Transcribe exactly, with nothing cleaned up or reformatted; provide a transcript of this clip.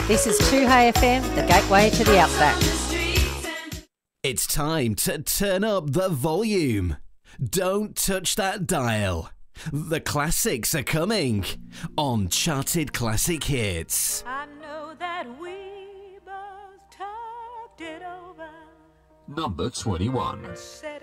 This is two Hey F M, the gateway to the Outback. It's time to turn up the volume. Don't touch that dial. The classics are coming on Charted Classic Hits. I know that we both talked it over. Number twenty-one. Said